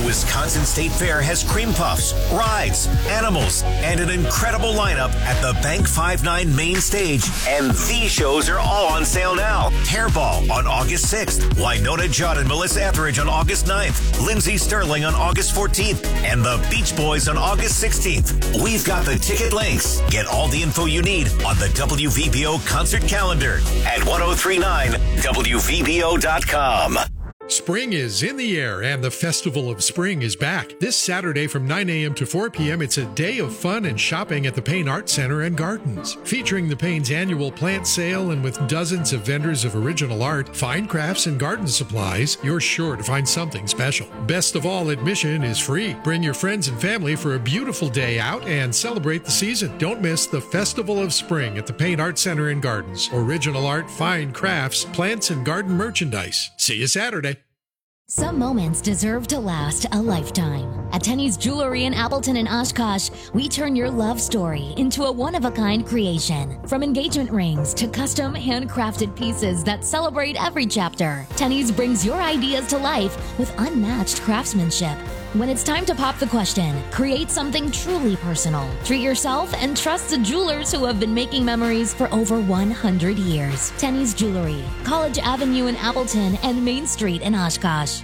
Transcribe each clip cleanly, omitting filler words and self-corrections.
Wisconsin State Fair has cream puffs, rides, animals, and an incredible lineup at the Bank 5-9 main stage. And these shows are all on sale now. Hairball on August 6th, Wynonna Judd and Melissa Etheridge on August 9th, Lindsey Sterling on August 14th, and the Beach Boys on August 16th. We've got the ticket links. Get all the info you need on the WVBO concert calendar at 1039WVBO.com. Spring is in the air, and the Festival of Spring is back. This Saturday from 9 a.m. to 4 p.m., it's a day of fun and shopping at the Payne Art Center and Gardens. Featuring the Payne's annual plant sale and with dozens of vendors of original art, fine crafts, and garden supplies, you're sure to find something special. Best of all, admission is free. Bring your friends and family for a beautiful day out and celebrate the season. Don't miss the Festival of Spring at the Payne Art Center and Gardens. Original art, fine crafts, plants, and garden merchandise. See you Saturday. Some moments deserve to last a lifetime. At Tenny's Jewelry in Appleton and Oshkosh, we turn your love story into a one-of-a-kind creation. From engagement rings to custom handcrafted pieces that celebrate every chapter, Tenny's brings your ideas to life with unmatched craftsmanship. When it's time to pop the question, create something truly personal. Treat yourself and trust the jewelers who have been making memories for over 100 years. Tenny's Jewelry, College Avenue in Appleton and Main Street in Oshkosh.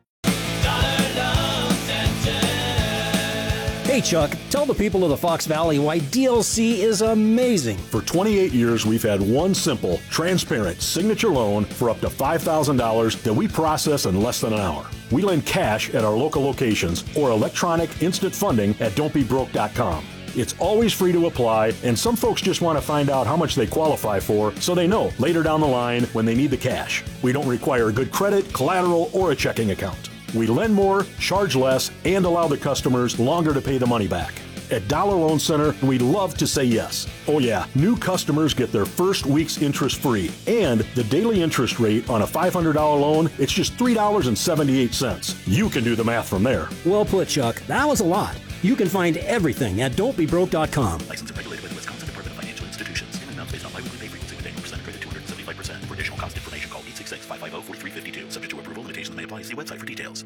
Hey Chuck, tell the people of the Fox Valley why DLC is amazing. For 28 years, we've had one simple, transparent signature loan for up to $5,000 that we process in less than an hour. We lend cash at our local locations or electronic instant funding at don'tbebroke.com. It's always free to apply, and some folks just want to find out how much they qualify for so they know later down the line when they need the cash. We don't require good credit, collateral, or a checking account. We lend more, charge less, and allow the customers longer to pay the money back. At Dollar Loan Center, we love to say yes. Oh yeah, new customers get their first week's interest free. And the daily interest rate on a $500 loan, it's just $3.78. You can do the math from there. Well put, Chuck. That was a lot. You can find everything at don'tbebroke.com. Licensed and regulated by the Wisconsin Department of Financial Institutions. Payment amounts based on biweekly pay frequency with annual percent credit 275%. For additional cost information, call 866-550-4352. Subject to approval, limitations may apply. See website for details.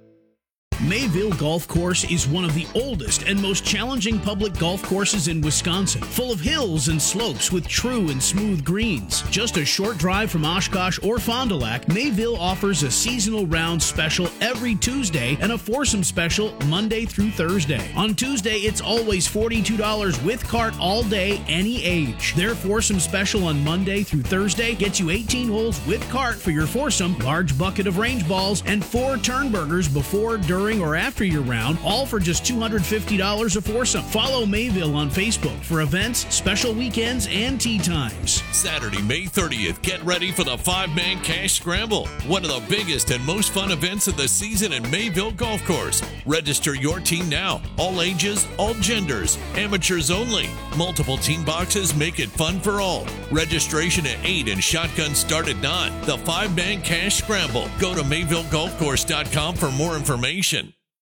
Mayville Golf Course is one of the oldest and most challenging public golf courses in Wisconsin, full of hills and slopes with true and smooth greens. Just a short drive from Oshkosh or Fond du Lac, Mayville offers a seasonal round special every Tuesday and a foursome special Monday through Thursday. On Tuesday, it's always $42 with cart all day, any age. Their foursome special on Monday through Thursday gets you 18 holes with cart for your foursome, large bucket of range balls, and 4 turn burgers before, during, or after your round, all for just $250 a foursome. Follow Mayville on Facebook for events, special weekends, and tee times. Saturday, May 30th, get ready for the 5-man cash scramble, one of the biggest and most fun events of the season in Mayville Golf Course. Register your team now. All ages, all genders, amateurs only. Multiple team boxes make it fun for all. Registration at 8 and shotguns start at 9. The 5-man cash scramble. Go to MayvilleGolfCourse.com for more information.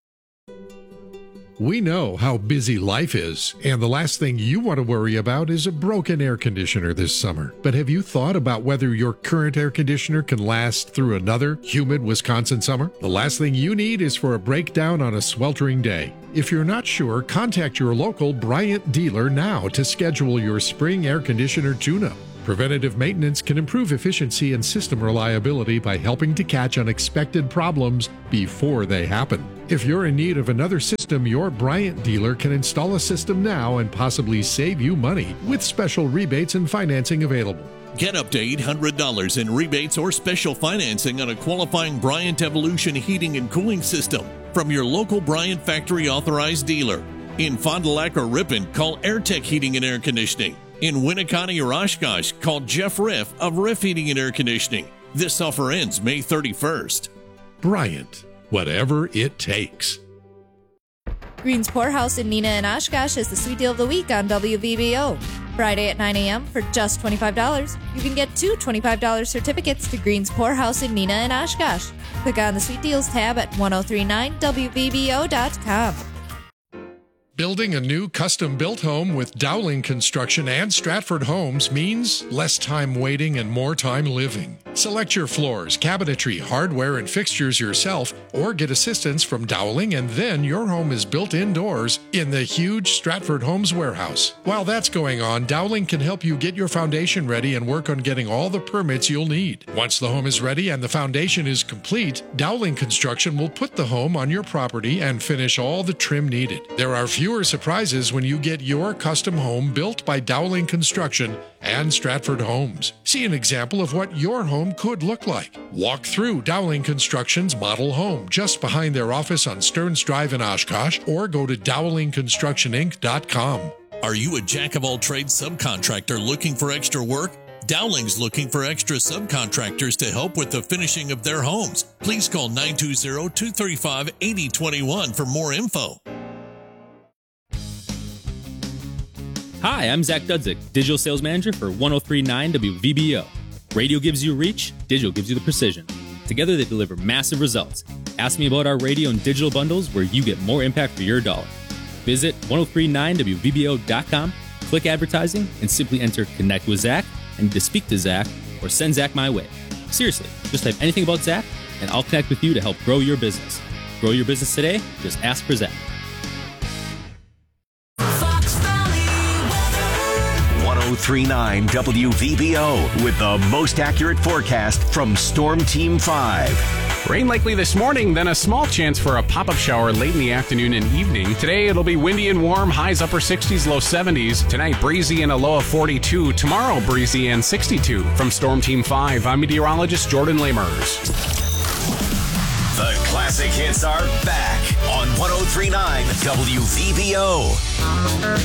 We know how busy life is, and the last thing you want to worry about is a broken air conditioner this summer. But have you thought about whether your current air conditioner can last through another humid Wisconsin summer? The last thing you need is for a breakdown on a sweltering day. If you're not sure, contact your local Bryant dealer now to schedule your spring air conditioner tune-up. Preventative maintenance can improve efficiency and system reliability by helping to catch unexpected problems before they happen. If you're in need of another system, your Bryant dealer can install a system now and possibly save you money with special rebates and financing available. Get up to $800 in rebates or special financing on a qualifying Bryant Evolution heating and cooling system from your local Bryant factory authorized dealer. In Fond du Lac or Ripon, call AirTech Heating and Air Conditioning. In Winneconne or Oshkosh, call Jeff Riff of Riff Heating and Air Conditioning. This offer ends May 31st. Bryant, whatever it takes. Green's Poorhouse in Neenah and Oshkosh is the sweet deal of the week on WVBO. Friday at 9 a.m. for just $25, you can get 2 $25 certificates to Green's Poorhouse in Neenah and Oshkosh. Click on the Sweet Deals tab at 1039WVBO.com. Building a new custom-built home with Dowling Construction and Stratford Homes means less time waiting and more time living. Select your floors, cabinetry, hardware, and fixtures yourself, or get assistance from Dowling, and then your home is built indoors in the huge Stratford Homes warehouse. While that's going on, Dowling can help you get your foundation ready and work on getting all the permits you'll need. Once the home is ready and the foundation is complete, Dowling Construction will put the home on your property and finish all the trim needed. There are fewer surprises when you get your custom home built by Dowling Construction and Stratford Homes. See an example of what your home could look like. Walk through Dowling Construction's model home just behind their office on Stearns Drive in Oshkosh, or go to DowlingConstructionInc.com. Are you a jack-of-all-trades subcontractor looking for extra work? Dowling's looking for extra subcontractors to help with the finishing of their homes. Please call 920-235-8021 for more info. Hi, I'm Zach Dudzik, Digital Sales Manager for 103.9 WVBO. Radio gives you reach, digital gives you the precision. Together they deliver massive results. Ask me about our radio and digital bundles where you get more impact for your dollar. Visit 1039wvbo.com, click advertising, and simply enter Connect with Zach, and to speak to Zach, or send Zach my way. Seriously, just type anything about Zach, and I'll connect with you to help grow your business. Grow your business today? Just ask for Zach. 1039 WVBO with the most accurate forecast from Storm Team 5. Rain likely this morning, then a small chance for a pop-up shower late in the afternoon and evening. Today it'll be windy and warm, highs upper 60s, low 70s. Tonight breezy and a low of 42. Tomorrow breezy and 62. From Storm Team 5, I'm meteorologist Jordan Lamers. The classic hits are back on 1039 WVBO.